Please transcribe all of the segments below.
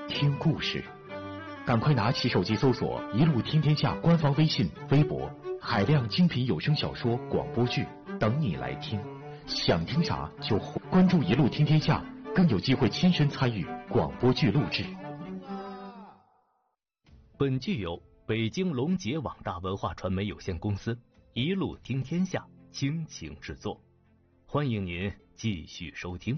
听故事。赶快拿起手机搜索“一路听天下”官方微信、微博，海量精品有声小说、广播剧等你来听。想听啥就关注“一路听天下”，更有机会亲身参与广播剧录制。 本剧由北京龙杰网大文化传媒有限公司一路听天下倾情制作，欢迎您继续收听。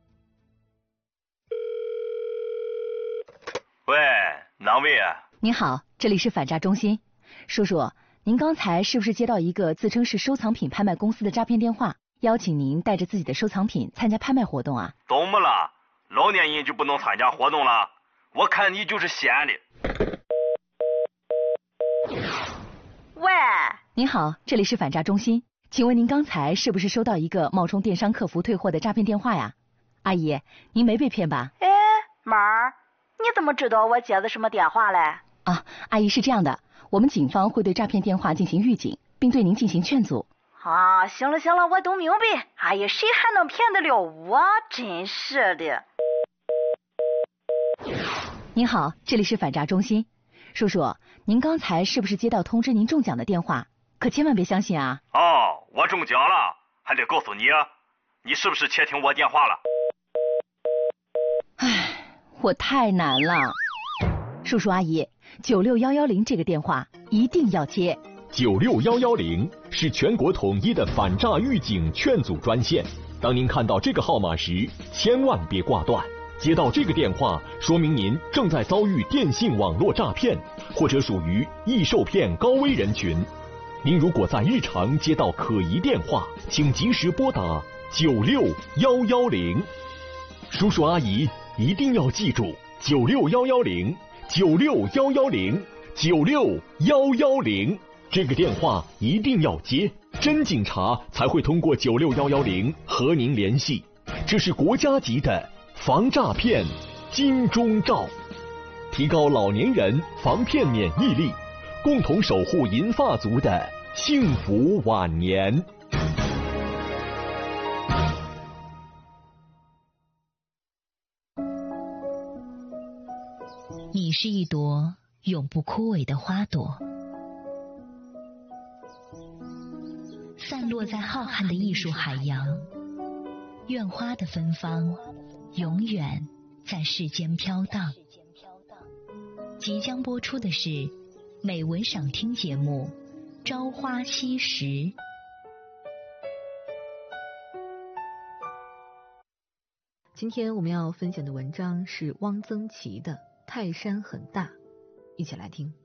喂，哪位啊？ 您好，这里是反诈中心。叔叔，您刚才是不是接到一个自称是收藏品拍卖公司的诈骗电话，邀请您带着自己的收藏品参加拍卖活动啊？ 怎么了？老年人就不能参加活动了？我看你就是闲的。 喂， 您好，这里是反诈中心，请问您刚才是不是收到一个冒充电商客服退货的诈骗电话呀？阿姨，您没被骗吧？ 哎，妈儿，你怎么知道我接的什么电话嘞？ 啊，阿姨是这样的，我们警方会对诈骗电话进行预警，并对您进行劝阻。 啊，行了，我都明白。哎呀，谁还能骗得了我？真是的。 您好，这里是反诈中心。叔叔，您刚才是不是接到通知您中奖的电话？可千万别相信啊！ 哦，我中奖了，还得告诉你，你是不是窃听我电话了？ 唉，我太难了。叔叔阿姨，96110这个电话一定要接。 96110是全国统一的反诈预警劝阻专线。当您看到这个号码时，千万别挂断。接到这个电话，说明您正在遭遇电信网络诈骗，或者属于易受骗高危人群。您如果在日常接到可疑电话，请及时拨打96110。叔叔阿姨一定要记住96110，96110，96110，这个电话一定要接，真警察才会通过96110和您联系。这是国家级的防诈骗金钟罩，提高老年人防骗免疫力，共同守护银发族的幸福晚年。 你是一朵永不枯萎的花朵，散落在浩瀚的艺术海洋，愿花的芬芳永远在世间飘荡。即将播出的是美文赏听节目《朝花夕拾》。 今天我们要分享的文章是汪曾祺的《泰山很大》，一起来听。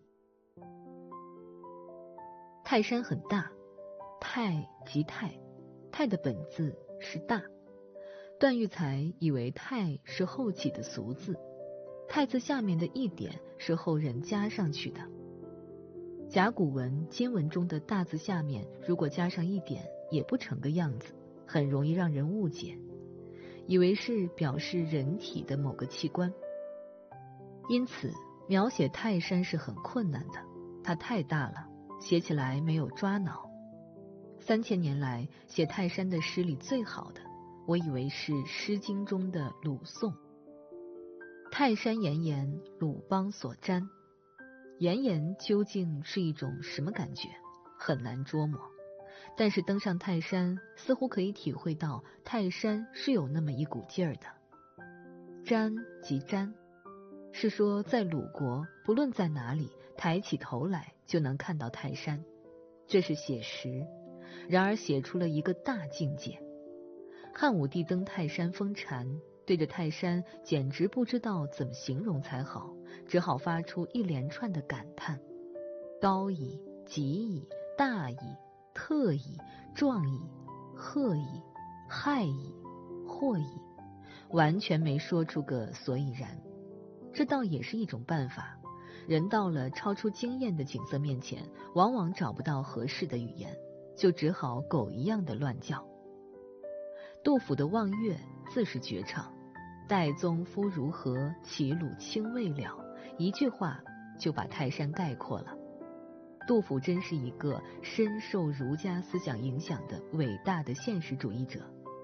泰山很大，泰即泰，泰的本字是大。段玉裁以为泰是后起的俗字，泰字下面的一点是后人加上去的。甲骨文、金文中的大字下面如果加上一点也不成个样子，很容易让人误解，以为是表示人体的某个器官。因此描写泰山是很困难的，它太大了，写起来没有抓挠。3000年来写泰山的诗里最好的，我以为是《诗经》中的鲁颂。泰山岩岩，鲁邦所瞻。岩岩究竟是一种什么感觉，很难捉摸，但是登上泰山，似乎可以体会到泰山是有那么一股劲儿的。瞻即瞻，是说在鲁国不论在哪里，抬起头来就能看到泰山，这是写实，然而写出了一个大境界。汉武帝登泰山封禅，对着泰山简直不知道怎么形容才好，只好发出一连串的感叹：高矣，极矣，大矣，特矣，壮矣，赫矣，骇矣，惑矣，完全没说出个所以然。这倒也是一种办法，人到了超出经验的景色面前，往往找不到合适的语言，就只好狗一样的乱叫。杜甫的《望岳》自是绝唱，岱宗夫如何，齐鲁青未了，一句话就把泰山概括了。杜甫真是一个深受儒家思想影响的伟大的现实主义者，